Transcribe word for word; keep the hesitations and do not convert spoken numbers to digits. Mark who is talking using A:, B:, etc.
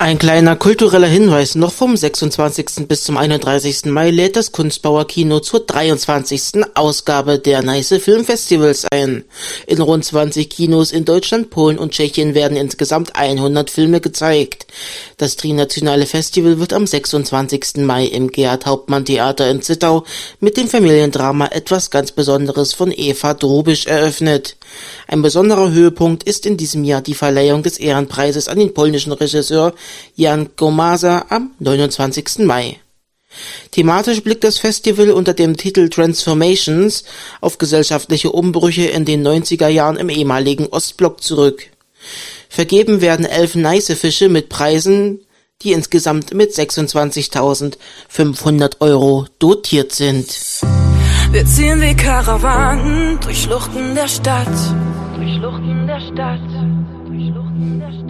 A: Ein kleiner kultureller Hinweis: Noch vom sechsundzwanzigsten bis zum einunddreißigsten Mai lädt das Kunstbauer Kino zur dreiundzwanzigsten Ausgabe der Neiße Filmfestivals ein. In rund zwanzig Kinos in Deutschland, Polen und Tschechien werden insgesamt hundert Filme gezeigt. Das trinationale Festival wird am sechsundzwanzigsten Mai im Gerhard-Hauptmann-Theater in Zittau mit dem Familiendrama Etwas ganz Besonderes von Eva Drobisch eröffnet. Ein besonderer Höhepunkt ist in diesem Jahr die Verleihung des Ehrenpreises an den polnischen Regisseur Jan Komasa am neunundzwanzigsten Mai. Thematisch blickt das Festival unter dem Titel Transformations auf gesellschaftliche Umbrüche in den neunziger Jahren im ehemaligen Ostblock zurück. Vergeben werden elf Neiße-Fische mit Preisen, die insgesamt mit sechsundzwanzigtausendfünfhundert Euro dotiert sind.
B: Wir ziehen wie Karawanen durch Schluchten der Stadt, durch Schluchten der Stadt, durch Schluchten der Stadt.